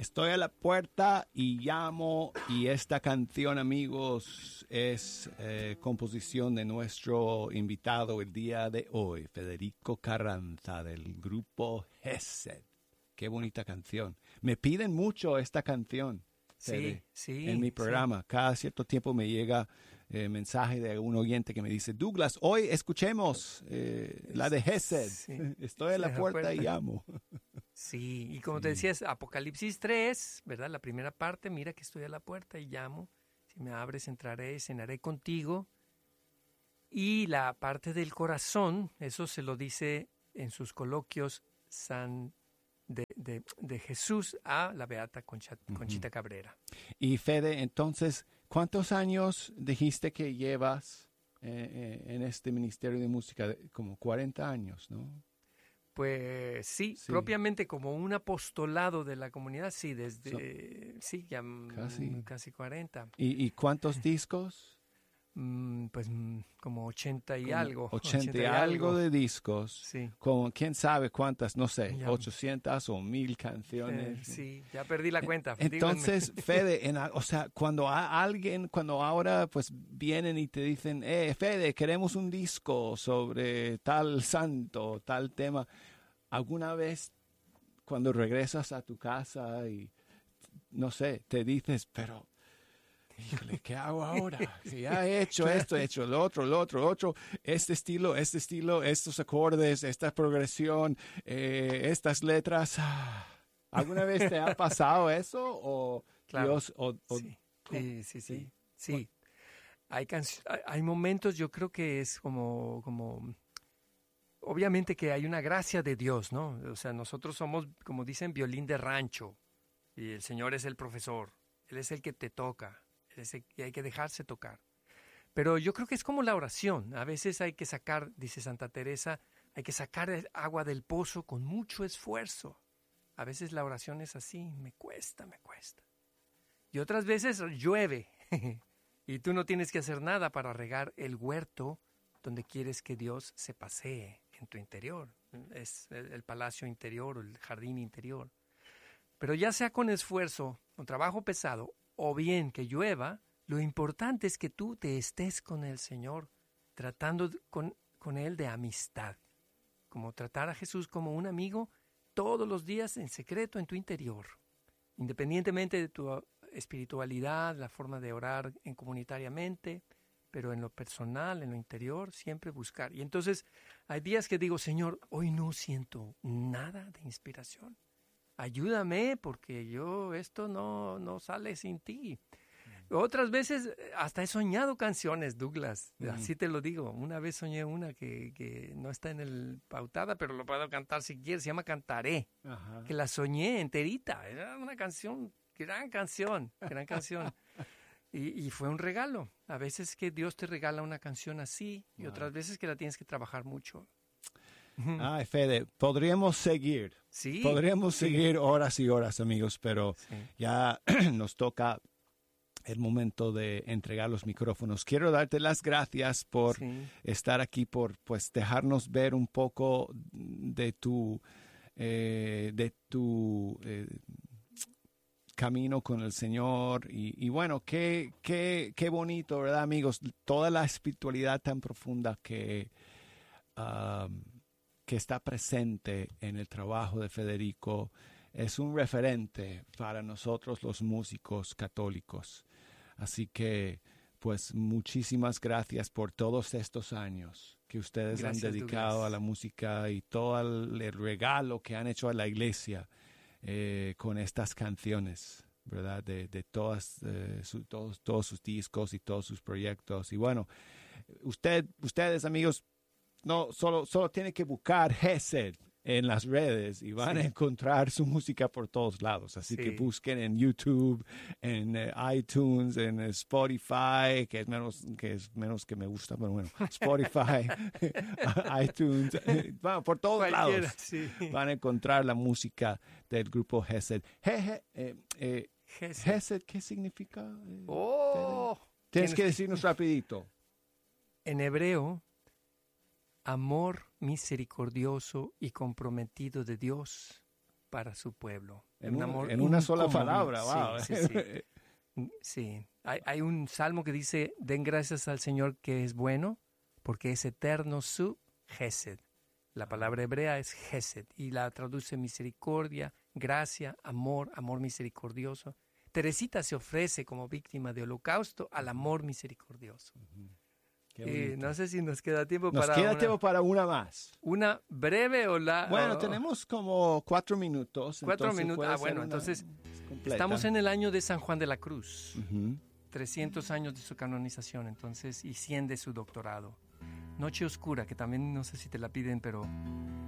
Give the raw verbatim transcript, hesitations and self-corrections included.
Estoy a la puerta y llamo, y esta canción, amigos, es eh, composición de nuestro invitado el día de hoy, Federico Carranza, del grupo Gesed. Qué bonita canción. Me piden mucho esta canción, Fede, sí, sí, en mi programa. Sí. Cada cierto tiempo me llega eh, mensaje de un oyente que me dice, Douglas, hoy escuchemos eh, la de Gesed. Sí. Estoy a la puerta, puerta y llamo. Sí, y como Sí. te decías, Apocalipsis tres, ¿verdad? La primera parte, mira que estoy a la puerta y llamo. Si me abres, entraré, cenaré contigo. Y la parte del corazón, eso se lo dice en sus coloquios San de, de, de Jesús a la beata Concha, uh-huh. Conchita Cabrera. Y Fede, entonces, ¿cuántos años dijiste que llevas eh, eh, en este Ministerio de Música? Como cuarenta años, ¿no? Pues sí, sí, propiamente como un apostolado de la comunidad, sí, desde, so, sí, ya casi, casi cuarenta. ¿Y, y cuántos discos? Mm, pues como ochenta y como algo. ochenta y algo de discos. Sí. Con quién sabe cuántas, no sé, ya. ochocientas o mil canciones. Eh, sí, ya perdí la cuenta. Entonces, Fede, en, o sea, cuando a alguien, cuando ahora pues vienen y te dicen, eh, Fede, queremos un disco sobre tal santo, tal tema, ¿alguna vez cuando regresas a tu casa y, no sé, te dices, pero... Híjole, ¿qué hago ahora? Que ya he hecho esto, he hecho lo otro, lo otro, lo otro, este estilo, este estilo, estos acordes, esta progresión, eh, estas letras. ¿Alguna vez te ha pasado eso? O claro. Dios, o, o, sí. Sí, sí, sí, sí. Hay, canc- hay momentos, yo creo que es como, como, obviamente que hay una gracia de Dios, ¿no? O sea, nosotros somos, como dicen, violín de rancho, y el Señor es el profesor, Él es el que te toca. Y hay que dejarse tocar. Pero yo creo que es como la oración. A veces hay que sacar, dice Santa Teresa, hay que sacar agua del pozo con mucho esfuerzo. A veces la oración es así, me cuesta, me cuesta. Y otras veces llueve y tú no tienes que hacer nada para regar el huerto donde quieres que Dios se pasee en tu interior. Es el, el palacio interior o el jardín interior. Pero ya sea con esfuerzo, con trabajo pesado, o bien que llueva, lo importante es que tú te estés con el Señor, tratando con, con Él de amistad, como tratar a Jesús como un amigo todos los días en secreto en tu interior, independientemente de tu espiritualidad, la forma de orar en comunitariamente, pero en lo personal, en lo interior, siempre buscar. Y entonces hay días que digo, Señor, hoy no siento nada de inspiración. Ayúdame porque yo esto no, no sale sin ti. Mm. Otras veces hasta he soñado canciones, Douglas, mm. así te lo digo. Una vez soñé una que, que no está en el pautada, pero lo puedo cantar si quieres, se llama Cantaré, Ajá. que la soñé enterita. Era una canción, gran canción, gran canción. y, y fue un regalo. A veces que Dios te regala una canción así y wow. otras veces que la tienes que trabajar mucho. Ay, Fede, podríamos seguir. Sí. Podríamos sí. seguir horas y horas, amigos, pero sí. ya nos toca el momento de entregar los micrófonos. Quiero darte las gracias por sí. estar aquí, por pues dejarnos ver un poco de tu, eh, de tu eh, camino con el Señor. Y, y bueno, qué, qué, qué bonito, ¿verdad, amigos? Toda la espiritualidad tan profunda que... Um, que está presente en el trabajo de Federico, es un referente para nosotros los músicos católicos. Así que, pues, muchísimas gracias por todos estos años que ustedes gracias, han dedicado Douglas. A la música y todo el, el regalo que han hecho a la iglesia eh, con estas canciones, ¿verdad? De, de todas, eh, su, todos, todos sus discos y todos sus proyectos. Y bueno, usted, ustedes, amigos, no, solo, solo tiene que buscar Gesed en las redes y van sí. a encontrar su música por todos lados. Así sí. que busquen en YouTube, en uh, iTunes, en uh, Spotify, que es menos que es menos que me gusta, pero bueno, Spotify, iTunes, bueno, por todos Cualquiera, lados sí. van a encontrar la música del grupo Gesed. Je, je, eh, eh, Gesed. Gesed, ¿qué significa? Eh, oh, Tienes que decirnos rapidito. En hebreo, amor misericordioso y comprometido de Dios para su pueblo. En, un, amor en una sola palabra, wow. Sí, sí, sí. sí. Hay, hay un salmo que dice, den gracias al Señor que es bueno, porque es eterno su Gesed. La palabra hebrea es Gesed y la traduce misericordia, gracia, amor, amor misericordioso. Teresita se ofrece como víctima de holocausto al amor misericordioso. Uh-huh. Eh, no sé si nos queda tiempo nos para queda una, tiempo para una más. ¿Una breve o la...? Bueno, oh, tenemos como cuatro minutos. Cuatro minutos. Ah, bueno, entonces completa. Estamos en el año de San Juan de la Cruz. Uh-huh. trescientos años de su canonización, entonces, y cien de su doctorado. Noche Oscura, que también no sé si te la piden, pero